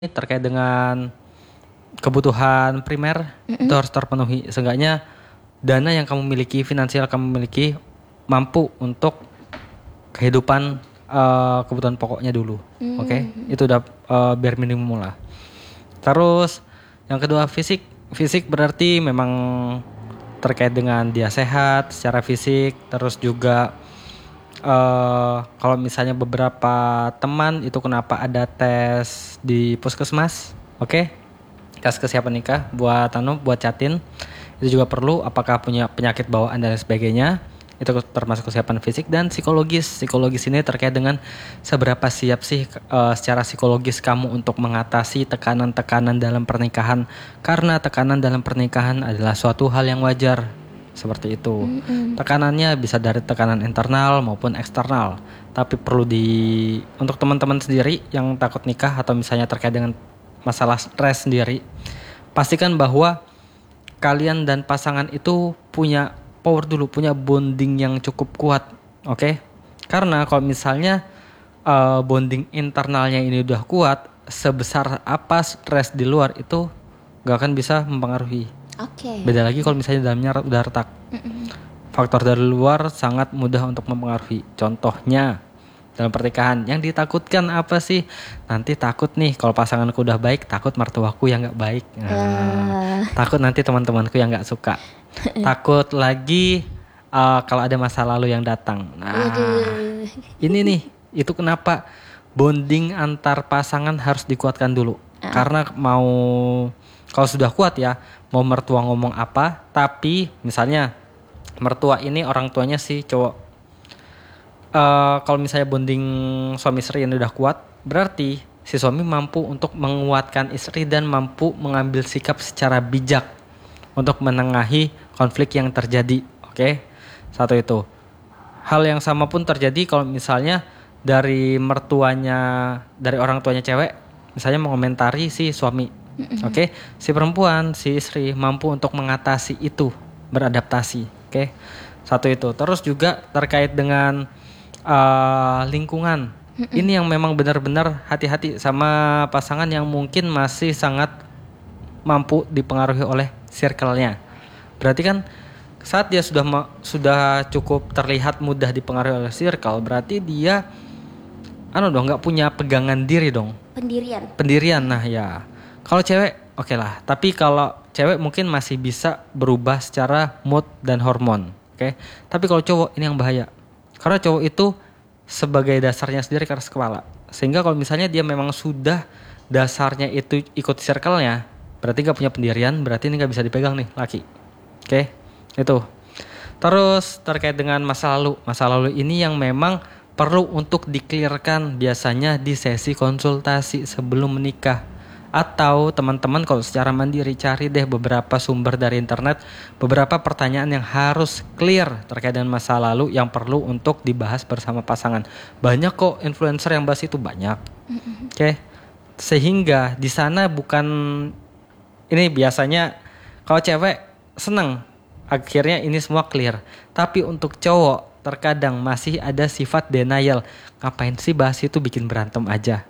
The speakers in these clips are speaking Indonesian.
terkait dengan kebutuhan primer itu Mm-mm. harus terpenuhi. Seenggaknya dana yang kamu miliki, finansial kamu miliki mampu untuk kehidupan kebutuhan pokoknya dulu. Oke, Mm. itu udah bare minimum lah. Terus yang kedua fisik. Fisik berarti memang terkait dengan dia sehat secara fisik. Terus juga kalau misalnya beberapa teman itu kenapa ada tes di puskesmas, oke? Tes kesiapan nikah buat catin itu juga perlu. Apakah punya penyakit bawaan dan sebagainya, itu termasuk kesiapan fisik. Dan psikologis ini terkait dengan seberapa siap sih secara psikologis kamu untuk mengatasi tekanan-tekanan dalam pernikahan, karena tekanan dalam pernikahan adalah suatu hal yang wajar. Seperti itu. Mm-mm. Tekanannya bisa dari tekanan internal maupun eksternal. Tapi untuk teman-teman sendiri yang takut nikah atau misalnya terkait dengan masalah stres sendiri, pastikan bahwa kalian dan pasangan itu punya power dulu, punya bonding yang cukup kuat. Oke? Karena kalau misalnya bonding internalnya ini udah kuat, sebesar apa stres di luar itu gak akan bisa mempengaruhi. Oke. Beda lagi kalau misalnya dalamnya udah retak. Mm-mm. Faktor dari luar sangat mudah untuk mempengaruhi. Contohnya dalam pernikahan yang ditakutkan apa sih? Nanti takut nih kalau pasanganku udah baik, takut mertuaku yang nggak baik. Takut nanti teman-temanku yang nggak suka. Takut lagi kalau ada masa lalu yang datang. Waduh. Ini nih, itu kenapa bonding antar pasangan harus dikuatkan dulu. Karena kalau sudah kuat ya, mau mertua ngomong apa, tapi misalnya mertua ini orang tuanya si cowok. Kalau misalnya bonding suami istri yang udah kuat, berarti si suami mampu untuk menguatkan istri dan mampu mengambil sikap secara bijak untuk menengahi konflik yang terjadi. Oke? Satu itu. Hal yang sama pun terjadi kalau misalnya dari orang tuanya cewek, misalnya mengomentari si suami. Oke, si perempuan, si istri mampu untuk mengatasi itu, beradaptasi. Oke, satu itu. Terus juga terkait dengan lingkungan. Ini yang memang benar-benar hati-hati sama pasangan yang mungkin masih sangat mampu dipengaruhi oleh circle-nya. Berarti kan saat dia sudah cukup terlihat mudah dipengaruhi oleh circle, berarti dia nggak punya pegangan diri dong. Pendirian. Nah ya, kalau cewek oke lah, tapi kalau cewek mungkin masih bisa berubah secara mood dan hormon. Oke, tapi kalau cowok ini yang bahaya, karena cowok itu sebagai dasarnya sendiri keras kepala. Sehingga kalau misalnya dia memang sudah dasarnya itu ikut circle-nya, berarti gak punya pendirian, berarti ini gak bisa dipegang nih laki. Oke, itu. Terus terkait dengan masa lalu ini yang memang perlu untuk di-clearkan biasanya di sesi konsultasi sebelum menikah. Atau teman-teman kalau secara mandiri cari deh beberapa sumber dari internet, beberapa pertanyaan yang harus clear terkait dengan masa lalu yang perlu untuk dibahas bersama pasangan. Banyak kok influencer yang bahas itu, banyak. Oke. Sehingga di sana ini biasanya kalau cewek seneng akhirnya ini semua clear. Tapi untuk cowok terkadang masih ada sifat denial. Ngapain sih bahas itu, bikin berantem aja.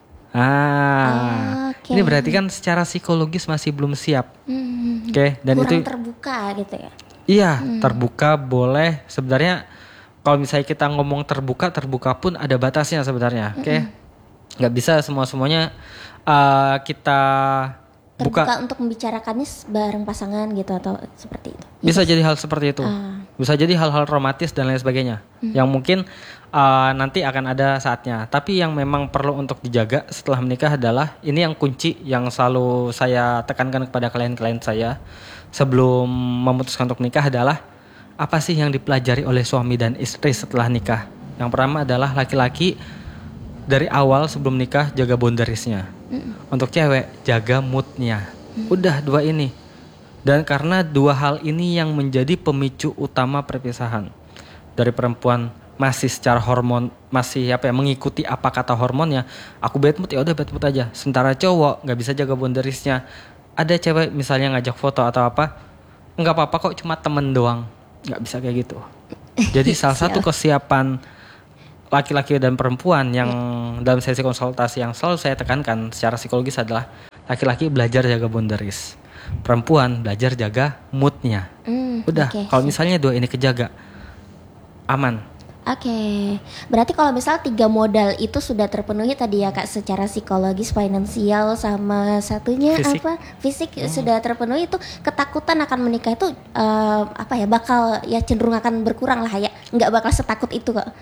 Okay. Ini berarti kan secara psikologis masih belum siap. Oke, dan kurang itu terbuka gitu ya. Iya, terbuka boleh. Sebenarnya kalau misalnya kita ngomong terbuka pun ada batasnya sebenarnya. Oke. Nggak bisa semuanya kita terbuka untuk membicarakannya bareng pasangan gitu atau seperti itu. Bisa jadi hal seperti itu. Bisa jadi hal-hal romantis dan lain sebagainya. Yang mungkin nanti akan ada saatnya. Tapi yang memang perlu untuk dijaga setelah menikah adalah, ini yang kunci yang selalu saya tekankan kepada klien-klien saya sebelum memutuskan untuk nikah adalah, apa sih yang dipelajari oleh suami dan istri setelah nikah. Yang pertama adalah laki-laki dari awal sebelum nikah jaga boundariesnya. Untuk cewek jaga moodnya. Udah dua ini. Dan karena dua hal ini yang menjadi pemicu utama perpisahan. Dari perempuan masih secara hormon mengikuti apa kata hormonnya, aku bad mood ya udah bad mood aja. Sementara cowok nggak bisa jaga boundariesnya. Ada cewek misalnya ngajak foto atau apa, nggak apa-apa kok, cuma temen doang. Nggak bisa kayak gitu. Jadi salah satu kesiapan laki-laki dan perempuan yang dalam sesi konsultasi yang selalu saya tekankan secara psikologis adalah laki-laki belajar jaga boundaries, perempuan belajar jaga moodnya. Udah, kalau misalnya dua ini kejaga, aman. Oke, berarti kalau misal 3 modal itu sudah terpenuhi tadi ya Kak, secara psikologis, finansial, sama satunya fisik sudah terpenuhi, itu ketakutan akan menikah itu bakal ya cenderung akan berkurang lah ya, nggak bakal setakut itu kok.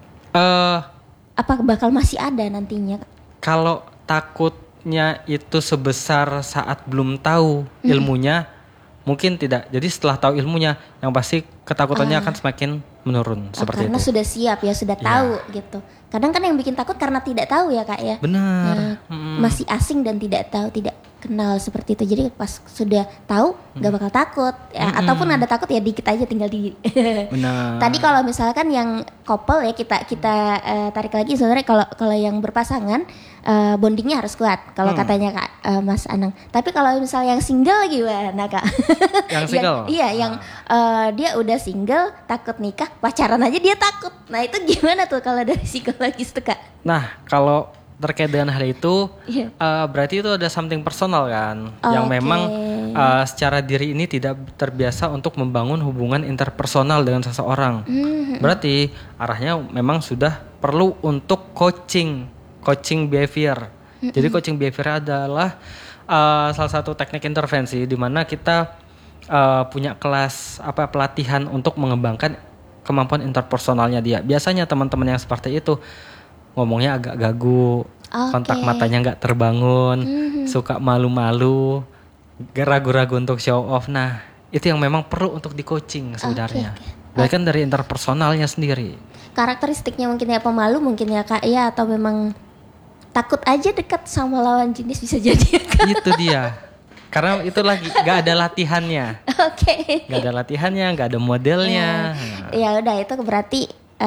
Apa bakal masih ada nantinya? Kalau takutnya itu sebesar saat belum tahu ilmunya, mungkin tidak. Jadi setelah tahu ilmunya, yang pasti ketakutannya akan semakin menurun seperti karena itu. Sudah siap ya, sudah tahu gitu. Kadang kan yang bikin takut karena tidak tahu ya Kak ya. Benar. Masih asing dan tidak tahu, tidak kenal seperti itu. Jadi pas sudah tahu nggak bakal takut. Ya, ataupun ada takut ya dikit aja, tinggal di. Benar. Tadi kalau misalkan yang couple ya kita tarik lagi sebenarnya, kalau yang berpasangan bondingnya harus kuat. Kalau katanya Kak Mas Anang. Tapi kalau misalnya yang single gimana Kak? Yang single? yang dia udah single, takut nikah, pacaran aja dia takut. Nah itu gimana tuh kalau dari psikologis tuh Kak? Nah kalau terkait dengan hal itu, berarti itu ada something personal kan, yang memang secara diri ini tidak terbiasa untuk membangun hubungan interpersonal dengan seseorang. Berarti arahnya memang sudah perlu untuk coaching behavior. Jadi coaching behavior adalah salah satu teknik intervensi di mana kita punya kelas pelatihan untuk mengembangkan kemampuan interpersonalnya dia. Biasanya teman-teman yang seperti itu ngomongnya agak gagu, kontak matanya nggak terbangun, suka malu-malu, ragu-ragu untuk show off. Nah, itu yang memang perlu untuk di coaching sebenarnya. Bahkan dari interpersonalnya sendiri. Karakteristiknya mungkin ya pemalu mungkin ya Kak ya, atau memang takut aja dekat sama lawan jenis, bisa jadi ya Kak. Itu dia. Karena itu lagi gak ada latihannya. Gak ada latihannya, gak ada modelnya. Ya udah, itu berarti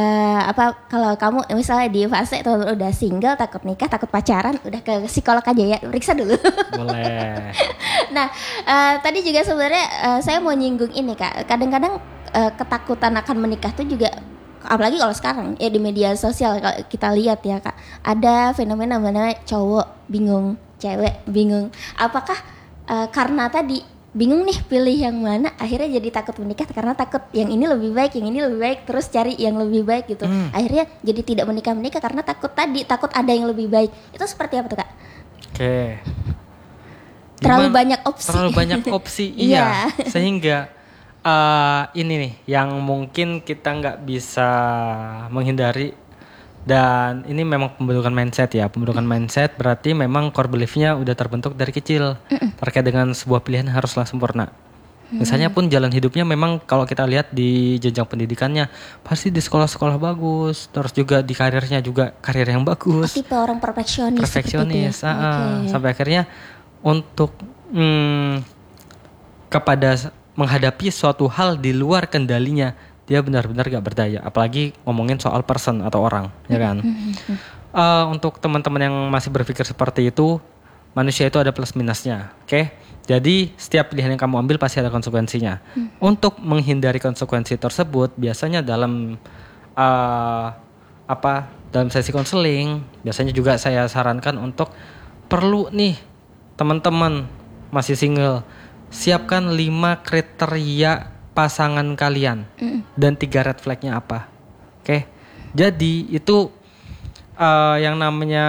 kalau kamu misalnya di fase itu udah single, takut nikah, takut pacaran, udah ke psikolog aja ya, periksa dulu. Boleh. Nah, tadi juga sebenarnya saya mau nyinggung ini Kak. Kadang-kadang ketakutan akan menikah tuh juga, apalagi kalau sekarang ya di media sosial kalau kita lihat ya Kak, ada fenomena mana cowok bingung, cewek bingung. Apakah karena tadi bingung nih pilih yang mana, akhirnya jadi takut menikah karena takut yang ini lebih baik, yang ini lebih baik, terus cari yang lebih baik gitu. Akhirnya jadi tidak menikah karena takut ada yang lebih baik. Itu seperti apa tuh Kak? Oke. Terlalu banyak opsi. Iya. Sehingga ini nih yang mungkin kita nggak bisa menghindari. Dan ini memang pembentukan mindset ya. Pembentukan mindset berarti memang core belief-nya udah terbentuk dari kecil. Terkait dengan sebuah pilihan haruslah sempurna. Misalnya pun jalan hidupnya memang kalau kita lihat di jenjang pendidikannya pasti di sekolah-sekolah bagus. Terus juga di karirnya juga karir yang bagus. Tipe orang perfeksionis. Sampai akhirnya untuk kepada menghadapi suatu hal di luar kendalinya, dia benar-benar gak berdaya. Apalagi ngomongin soal person atau orang, ya kan. Untuk teman-teman yang masih berpikir seperti itu, manusia itu ada plus minusnya, oke? Jadi setiap pilihan yang kamu ambil pasti ada konsekuensinya. Untuk menghindari konsekuensi tersebut, biasanya dalam dalam sesi konseling, biasanya juga saya sarankan untuk perlu nih teman-teman masih single, siapkan 5 kriteria pasangan kalian dan 3 red flag-nya apa. Oke. Jadi itu yang namanya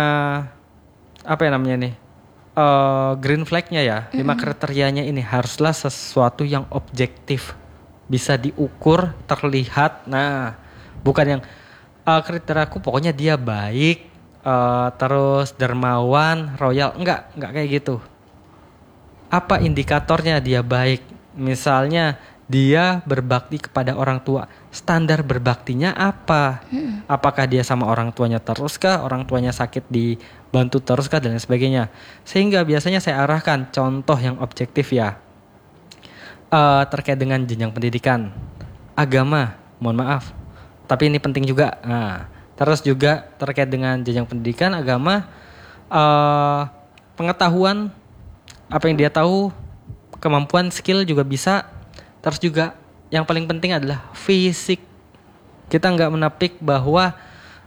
green flag-nya ya. 5 kriterianya ini haruslah sesuatu yang objektif, bisa diukur, terlihat. Nah, bukan yang kriteriaku pokoknya dia baik, terus dermawan, royal, enggak kayak gitu. Apa indikatornya dia baik? Misalnya dia berbakti kepada orang tua. Standar berbaktinya apa? Apakah dia sama orang tuanya terus kah? Orang tuanya sakit dibantu terus kah? Dan lain sebagainya. Sehingga biasanya saya arahkan contoh yang objektif ya. Terkait dengan jenjang pendidikan. Agama, mohon maaf. Tapi ini penting juga. Nah, terus juga terkait dengan jenjang pendidikan, agama, pengetahuan, apa yang dia tahu, kemampuan, skill juga bisa. Terus juga yang paling penting adalah fisik. Kita nggak menapik bahwa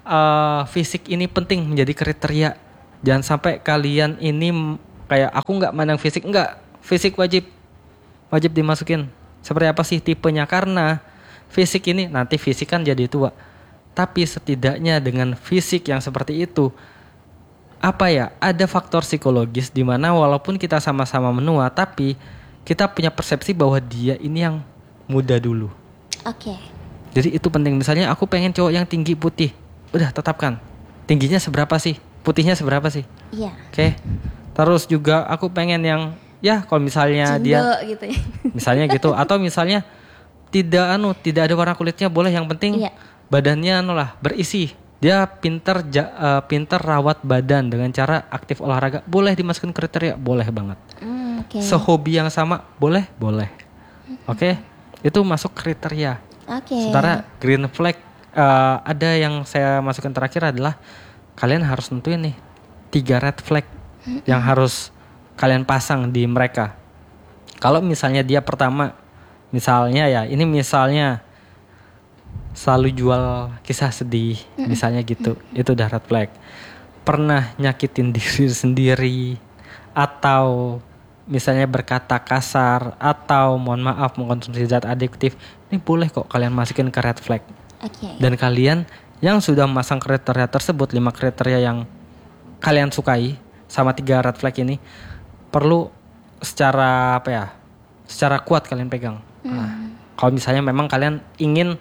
fisik ini penting menjadi kriteria. Jangan sampai kalian ini kayak aku nggak mandang fisik, enggak, fisik wajib dimasukin. Seperti apa sih tipenya? Karena fisik ini nanti fisik kan jadi tua. Tapi setidaknya dengan fisik yang seperti itu, ada faktor psikologis di mana walaupun kita sama-sama menua, tapi kita punya persepsi bahwa dia ini yang muda dulu. Oke. Jadi itu penting. Misalnya aku pengen cowok yang tinggi putih, udah tetapkan tingginya seberapa sih, putihnya seberapa sih. Iya. Oke. Terus juga aku pengen yang kalau misalnya Cindo, dia gitu ya. misalnya gitu, atau misalnya tidak ada warna kulitnya boleh, yang penting badannya berisi. Dia pinter rawat badan dengan cara aktif olahraga, boleh dimasukin kriteria, boleh banget. Okay. Sehobi yang sama, boleh. Oke. Itu masuk kriteria. Sementara green flag, ada yang saya masukkan terakhir adalah kalian harus nentuin nih 3 red flag yang harus kalian pasang di mereka. Kalau misalnya dia pertama, misalnya selalu jual kisah sedih, misalnya gitu, itu udah red flag. Pernah nyakitin diri sendiri, atau misalnya berkata kasar, atau mohon maaf mengkonsumsi zat adiktif, ini boleh kok kalian masukin ke red flag. Dan kalian yang sudah memasang kriteria tersebut, 5 kriteria yang kalian sukai sama 3 red flag ini, perlu secara kuat kalian pegang. Nah, kalau misalnya memang kalian ingin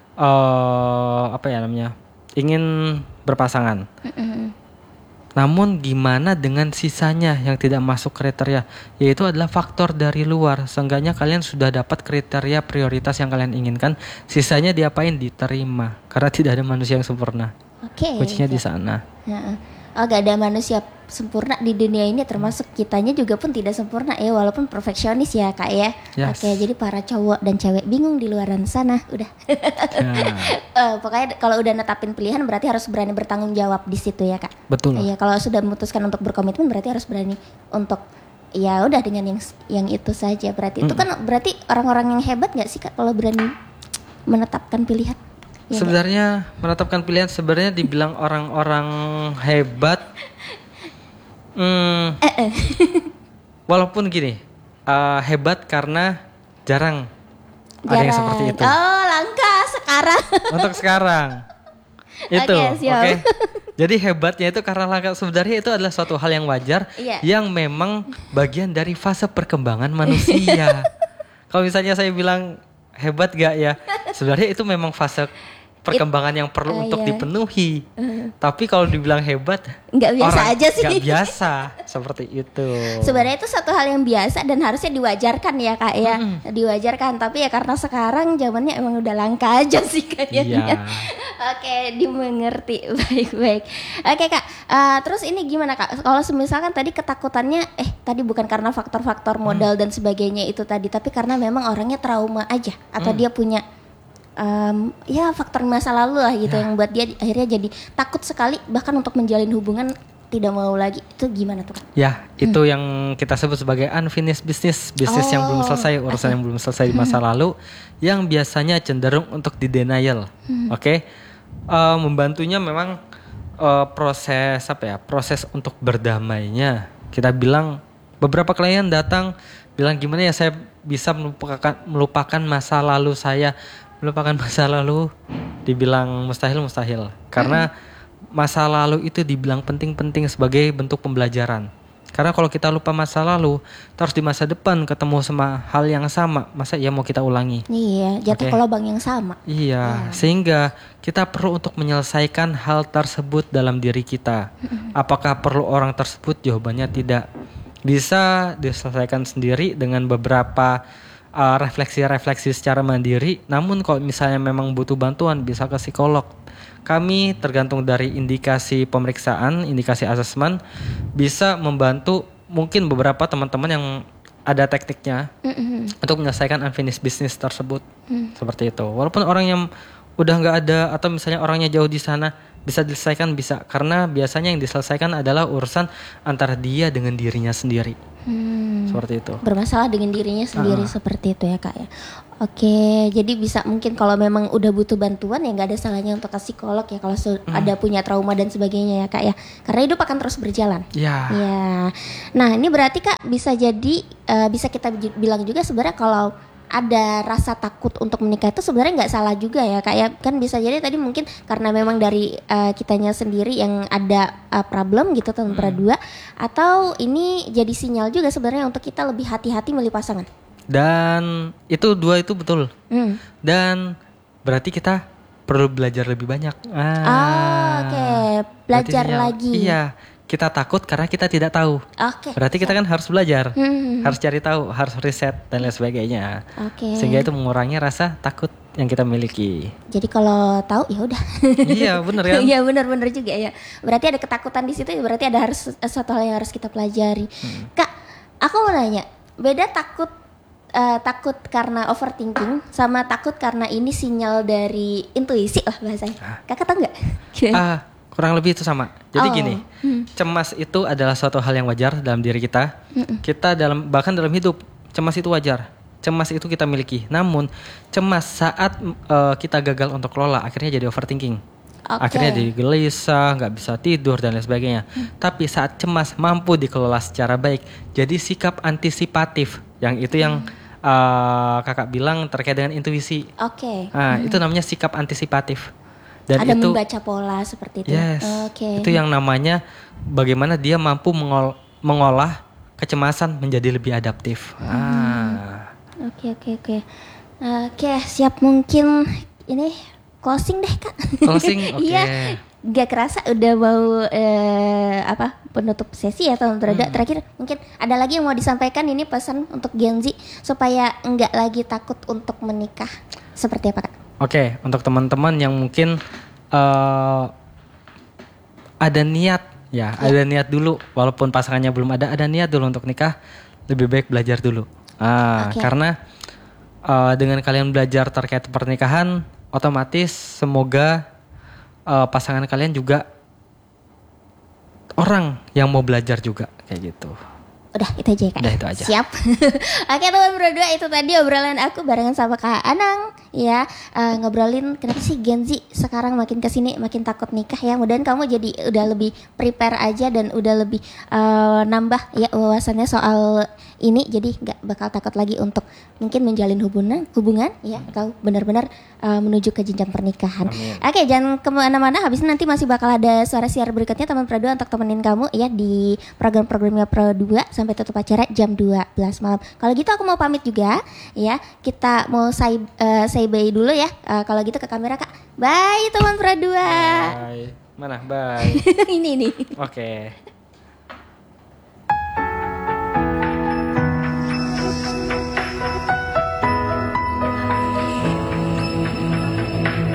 ingin berpasangan. Namun gimana dengan sisanya yang tidak masuk kriteria? Yaitu adalah faktor dari luar. Seenggaknya kalian sudah dapat kriteria prioritas yang kalian inginkan. Sisanya diapain? Diterima. Karena tidak ada manusia yang sempurna. Kuncinya di sana. Gak ada manusia sempurna di dunia ini, termasuk kitanya juga pun tidak sempurna ya, walaupun perfeksionis ya Kak ya. Jadi para cowok dan cewek bingung di luaran sana udah. Pokoknya kalau udah netapin pilihan berarti harus berani bertanggung jawab di situ ya Kak. Betul. Iya, kalau sudah memutuskan untuk berkomitmen berarti harus berani untuk ya udah dengan yang itu saja. Berarti itu kan berarti orang-orang yang hebat nggak sih Kak kalau berani menetapkan pilihan? Sebenarnya menetapkan pilihan sebenarnya dibilang orang-orang hebat. Walaupun gini, hebat karena jarang ada yang seperti itu. Langka sekarang. Untuk sekarang. Itu, oke. Jadi hebatnya itu karena langka. Sebenarnya itu adalah suatu hal yang wajar, yang memang bagian dari fase perkembangan manusia. Kalau misalnya saya bilang hebat gak ya, sebenarnya itu memang fase perkembangan yang perlu untuk dipenuhi. Tapi kalau dibilang hebat, nggak biasa aja sih. Nggak biasa seperti itu. Sebenarnya itu satu hal yang biasa dan harusnya diwajarkan ya Kak ya. Diwajarkan, tapi ya karena sekarang zamannya emang udah langka aja sih kayaknya. Oke, dimengerti. Baik. Oke Kak, terus ini gimana Kak? Kalau misalkan tadi ketakutannya, tadi bukan karena faktor-faktor modal dan sebagainya itu tadi, tapi karena memang orangnya trauma aja, atau dia punya faktor masa lalu lah gitu yang buat dia akhirnya jadi takut sekali bahkan untuk menjalin hubungan, tidak mau lagi. Itu gimana tuh Kak? Itu yang kita sebut sebagai unfinished business yang belum selesai, urusan yang belum selesai di masa lalu, yang biasanya cenderung untuk di denial. Membantunya memang proses untuk berdamainya. Kita bilang beberapa klien datang bilang gimana ya saya bisa melupakan masa lalu saya. Melupakan masa lalu dibilang mustahil karena masa lalu itu dibilang penting sebagai bentuk pembelajaran. Karena kalau kita lupa masa lalu, terus di masa depan ketemu sama hal yang sama, masa mau kita ulangi? Jatuh ke lubang yang sama. Sehingga kita perlu untuk menyelesaikan hal tersebut dalam diri kita. Apakah perlu orang tersebut? Jawabannya tidak. Bisa diselesaikan sendiri dengan beberapa refleksi secara mandiri. Namun kalau misalnya memang butuh bantuan, bisa ke psikolog. Kami tergantung dari indikasi pemeriksaan, indikasi asesmen, bisa membantu mungkin beberapa teman-teman yang ada tekniknya untuk menyelesaikan unfinished business tersebut. Seperti itu. Walaupun orang yang udah nggak ada atau misalnya orangnya jauh di sana, bisa diselesaikan, bisa. Karena biasanya yang diselesaikan adalah urusan antara dia dengan dirinya sendiri. Seperti itu. Bermasalah dengan dirinya sendiri seperti itu ya Kak ya. Oke, jadi bisa mungkin kalau memang udah butuh bantuan ya nggak ada salahnya untuk ke psikolog ya kalau ada punya trauma dan sebagainya ya Kak ya. Karena hidup akan terus berjalan. Ya. Ya. Nah ini berarti Kak bisa jadi bisa kita bilang juga sebenarnya kalau ada rasa takut untuk menikah itu sebenarnya nggak salah juga ya Kak ya. Kan bisa jadi tadi mungkin karena memang dari kitanya sendiri yang ada problem gitu teman berdua, atau ini jadi sinyal juga sebenarnya untuk kita lebih hati-hati milih pasangan. Dan itu dua itu betul. Dan berarti kita perlu belajar lebih banyak. Oke, belajar berarti lagi. Iya, kita takut karena kita tidak tahu. Oke. Berarti kita kan harus belajar, harus cari tahu, harus riset dan lain sebagainya. Oke. Sehingga itu mengurangi rasa takut yang kita miliki. Jadi kalau tahu ya udah. Iya, benar kan? Iya benar juga ya. Berarti ada ketakutan di situ, berarti ada harus satu hal yang harus kita pelajari. Kak, aku mau nanya, beda takut karena overthinking sama takut karena ini sinyal dari intuisi lah bahasanya. Kakak tahu nggak? Kurang lebih itu sama. Jadi gini, cemas itu adalah suatu hal yang wajar dalam diri kita. Kita bahkan dalam hidup, cemas itu wajar. Cemas itu kita miliki. Namun cemas saat kita gagal untuk kelola, akhirnya jadi overthinking. Akhirnya jadi gelisah, nggak bisa tidur dan lain sebagainya. Tapi saat cemas mampu dikelola secara baik, jadi sikap antisipatif. Yang itu yang kakak bilang terkait dengan intuisi. Itu namanya sikap antisipatif. Dan ada itu membaca pola seperti itu. Yes. Itu yang namanya bagaimana dia mampu mengolah kecemasan menjadi lebih adaptif. Oke, siap. Mungkin ini closing deh Kak. Closing, oke. Iya, gak kerasa udah mau penutup sesi ya teman berada. Terakhir mungkin ada lagi yang mau disampaikan, ini pesan untuk Gen Z supaya enggak lagi takut untuk menikah. Seperti apa Kak? Oke, untuk teman-teman yang mungkin ada niat ya, ada niat dulu walaupun pasangannya belum ada niat dulu untuk nikah, lebih baik belajar dulu. Karena dengan kalian belajar terkait pernikahan, otomatis semoga pasangan kalian juga orang yang mau belajar juga kayak gitu. Udah itu aja ya Kak. Udah itu aja. Siap. Oke teman berdua, itu tadi obrolan aku barengan sama Kak Anang ya, ngobrolin kenapa sih Gen Z sekarang makin kesini makin takut nikah ya. Mudahan kamu jadi udah lebih prepare aja dan udah lebih nambah ya wawasannya soal ini, jadi nggak bakal takut lagi untuk mungkin menjalin hubungan ya, atau benar-benar menuju ke jenjang pernikahan. Oke, jangan kemana-mana, habis ini nanti masih bakal ada suara siar berikutnya teman Pro 2 untuk temenin kamu ya di program-programnya Pro 2 sampai tutup acara jam 12 malam. Kalau gitu aku mau pamit juga ya. Kita mau say bye dulu ya. Kalau gitu ke kamera Kak. Bye teman Pro 2. Bye. Mana? Bye. Ini. Oke.